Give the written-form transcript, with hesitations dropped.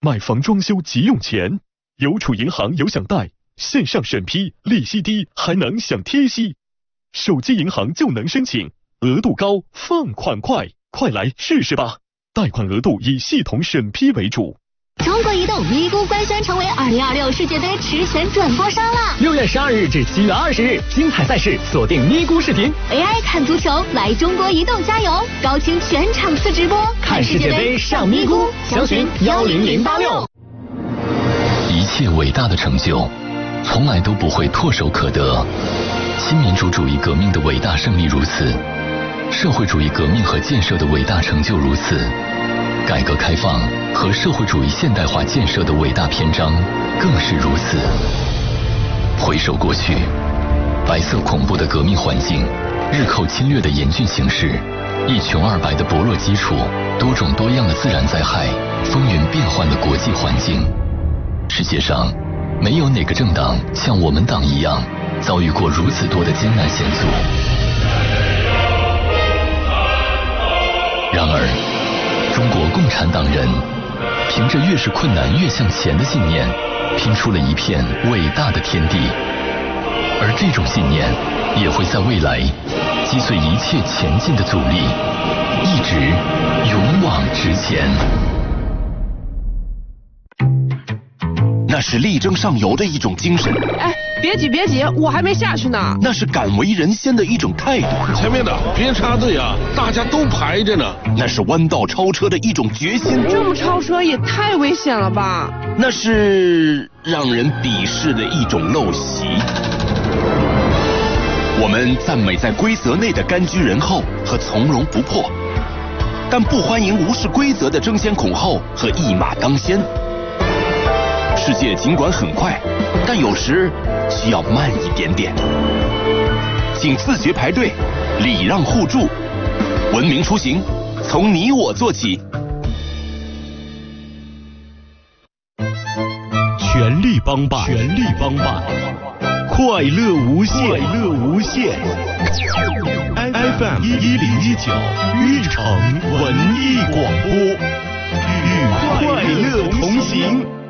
买房装修急用钱，邮储银行有享贷，线上审批，利息低，还能享贴息。手机银行就能申请，额度高，放款快，快来试试吧！贷款额度以系统审批为主。 中国移动咪咕官宣成为2026世界杯实权转播商了。 6月12日至7月20日，精彩赛事锁定咪咕视频 ，AI 看足球，来中国移动加油！高清全场次直播， 看世界杯上咪咕，详询10086。 一切伟大的成就，从来都不会唾手可得。新民主主义革命的伟大胜利如此，社会主义革命和建设的伟大成就如此。改革开放和社会主义现代化建设的伟大篇章更是如此。回首过去，白色恐怖的革命环境，日寇侵略的严峻形势，一穷二白的薄弱基础，多种多样的自然灾害，风云变幻的国际环境，世界上没有哪个政党像我们党一样遭遇过如此多的艰难险阻。然而中国共产党人凭着越是困难越向前的信念，拼出了一片伟大的天地，而这种信念也会在未来击碎一切前进的阻力，一直勇往直前。 那是力争上游的一种精神。 哎，别急别急，我还没下去呢。 那是敢为人先的一种态度。 前面的别插队啊，大家都排着呢。 那是弯道超车的一种决心。 这么超车也太危险了吧？ 那是让人鄙视的一种陋习。我们赞美在规则内的甘居人后和从容不迫，但不欢迎无视规则的争先恐后和一马当先。世界尽管很快，但有时需要慢一点点。请自觉排队，礼让互助，文明出行，从你我做起。 全力帮办，全力帮办，快乐无限，快乐无限。FM 1019玉城文艺广播，与快乐同行。